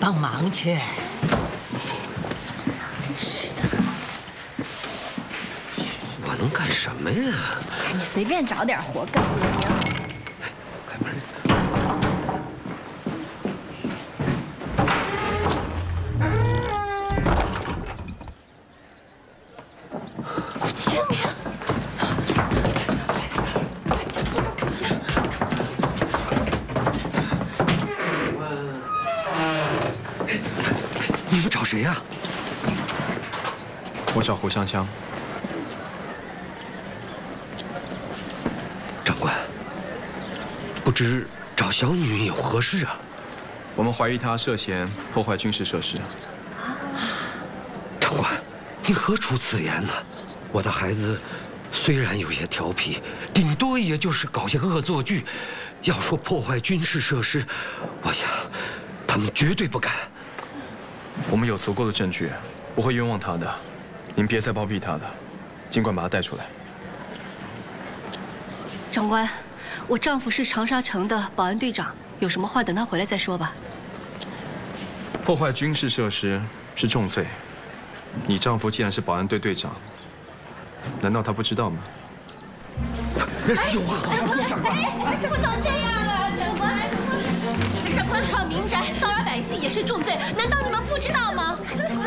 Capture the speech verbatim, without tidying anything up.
帮忙去。 真是的， 我能干什么呀？ 你随便找点活干不行？ 开门。 顾清明，不行。 你们找谁呀？ 我找胡香香。 长官，不知找小女有何事啊？ 我们怀疑她涉嫌破坏军事设施。 长官，您何出此言呢？我的孩子虽然有些调皮，顶多也就是搞些恶作剧。要说破坏军事设施，我想他们绝对不敢。 我们有足够的证据，不会冤枉她的。您别再包庇她了，尽管把她带出来。 长官，我丈夫是长沙城的保安队长，有什么话等他回来再说吧。 破坏军事设施是重罪。你丈夫既然是保安队队长，难道他不知道吗？ 有话好好说，长官。 哎，怎么都这样了，长官？长官私闯民宅、骚扰百姓也是重罪，难道你们不知道吗？